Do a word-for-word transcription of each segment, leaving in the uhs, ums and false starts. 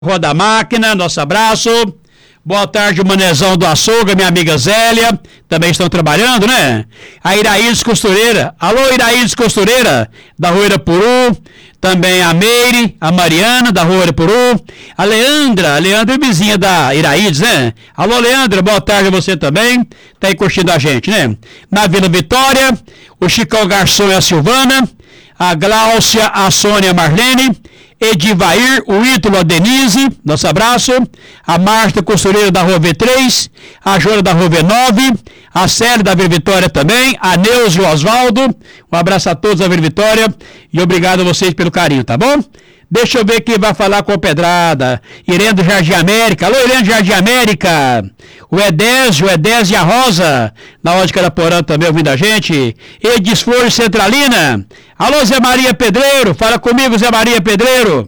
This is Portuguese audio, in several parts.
Roda Máquina, nosso abraço. Boa tarde, o Manezão do Açougue, minha amiga Zélia. Também estão trabalhando, né? A Iraídes Costureira. Alô, Iraídes Costureira, da Rua Irapuru. Também a Meire, a Mariana, da Rua Irapuru. A Leandra, a Leandra é vizinha da Iraídes, né? Alô, Leandra, boa tarde a você também. Tá aí curtindo a gente, né? Na Vila Vitória, o Chicão Garçom e a Silvana. A Gláucia, a Sônia, a Marlene. Edivair, o Ítalo, a Denise, nosso abraço. A Marta Costureira da Rua V três, a Jora da Rua V nove, a Célia da Vila Vitória também, a Neuza e o Osvaldo. Um abraço a todos da Vila Vitória e obrigado a vocês pelo carinho, tá bom? Deixa eu ver quem vai falar com a Pedrada. Irene do Jardim América. Alô, Irene do Jardim América. O Edésio, o Edésio e a Rosa, na ótica da Porã também ouvindo a gente. Edis Flores Centralina. Alô, Zé Maria Pedreiro. Fala comigo, Zé Maria Pedreiro.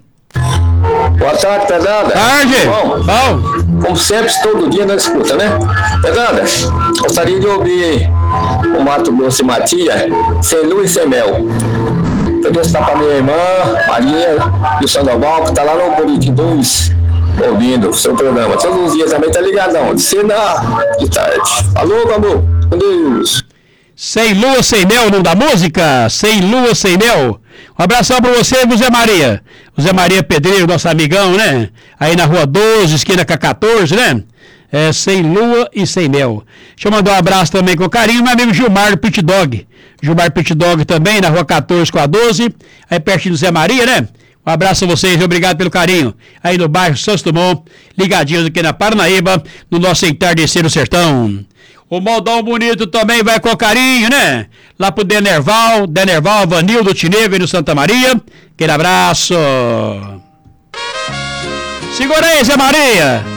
Boa tarde, Pedrada. Tarde. Bom, Bom. Como sempre, todo dia nós escuta, né? Pedrada, gostaria de ouvir o Mato Grosso e Matia, sem lua e sem mel. Eu vou estar para minha irmã, Maria e o Sandoval, que está lá no Bonitinho dois, ouvindo o seu programa. Todos os dias também tá ligadão, de cena de tarde. Alô, amor, com Deus. Sem lua, sem mel, não dá música? Sem lua, sem mel. Um abração para você, Zé Maria. O Zé Maria Pedreiro, nosso amigão, né? Aí na Rua doze, esquina com a quatorze, né? É, sem lua e sem mel. Deixa eu mandar um abraço também com carinho, meu amigo Gilmar do Pit Dog. Gilmar Pit Dog também, na Rua quatorze com a doze, aí pertinho do Zé Maria, né? Um abraço a vocês, obrigado pelo carinho. Aí no bairro Santos Dumont, ligadinhos aqui na Paranaíba, no nosso entardecer no sertão. O Moldão Bonito também vai com carinho, né? Lá pro Denerval, Denerval, Vanildo, Tinegro e no Santa Maria. Aquele abraço. Segura aí, Zé Maria.